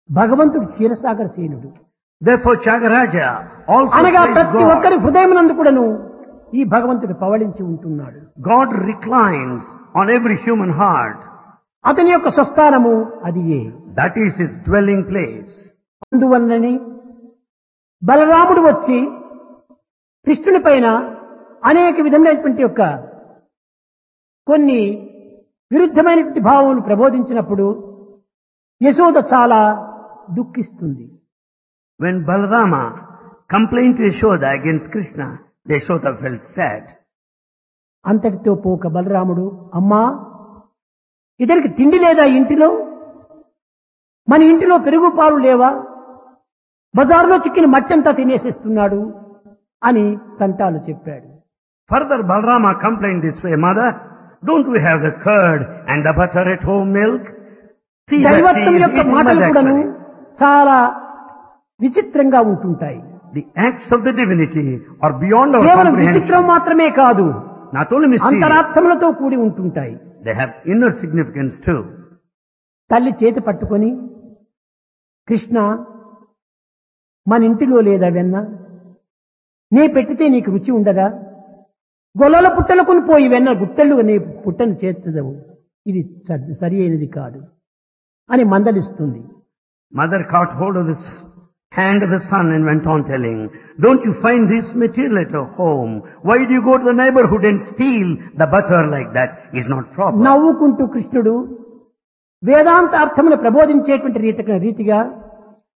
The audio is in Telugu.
భగవంతుడు క్షీరసాగర సేనుడు. Therefore Tyagaraja also అనగా praised ప్రతి God. ఒక్కరి హృదయమునందు కూడాను ఈ భగవంతుడు పవళించి ఉంటున్నాడు. God reclines on every human heart. అతని యొక్క స్వస్థానము అదియే. That is his dwelling place. అందువలనని బలరాముడు వచ్చి కృష్ణుని పైన అనేక విధమైనటువంటి యొక్క కొన్ని విరుద్ధమైనటువంటి భావమును ప్రబోధించినప్పుడు యశోద చాలా దుఃఖిస్తుంది. When Balarama complained to Yashoda against Krishna, Yashoda felt sad. అంతటితో పోక బలరాముడు, అమ్మా ఇతనికి తిండి లేదా ఇంటిలో? మన ఇంటిలో పెరుగు పాలు లేవా? బజారులో చిక్కిన మట్టంతా తినేసేస్తున్నాడు అని తంటాలు చెప్పాడు. Further Balarama complained this way, Mother, don't we have the curd and the butter at home milk? See that he దైవత్వం is యొక్క eating మాటలు కూడాను actually. చాలా విచిత్రంగా ఉంటుంటాయి. The acts of the divinity are beyond our కేవలం comprehension. విచిత్రం మాత్రమే కాదు, Not only mysterious, అంతరార్థములతో కూడి ఉంటుంటాయి. they have inner significance too. తల్లి చేతి పట్టుకొని, కృష్ణ మన ఇంటిలో లేదా వెన్న? నే పెట్టితే నీకు రుచి ఉండదా? గొల్లల పుట్టలకుని పోయి వెన్న గుట్టలు నీ పుట్టను చేర్చదవు, ఇది సరి అయినది కాదు అని మందలిస్తుంది. Mother caught hold of this hand of the son and went on telling, don't you find this material at your home? Why do you go to the neighborhood and steal the butter like that? Is not proper. నవ్వుకుంటూ కృష్ణుడు వేదాంత అర్థమును ప్రబోధించేటువంటి రీతిగా